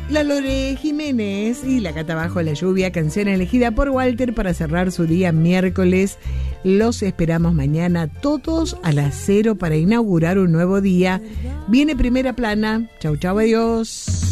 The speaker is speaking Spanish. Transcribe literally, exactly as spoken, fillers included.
La Lore Jiménez y La Gata Bajo la Lluvia, canción elegida por Walter para cerrar su día miércoles. Los esperamos mañana todos a las cero para inaugurar un nuevo día. Viene Primera Plana. Chau, chau, adiós.